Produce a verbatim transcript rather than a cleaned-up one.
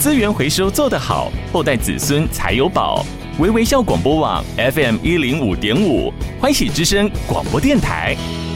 资源回收做得好，后代子孙才有宝。微微笑广播网 F M 一零五点五，欢喜之声广播电台。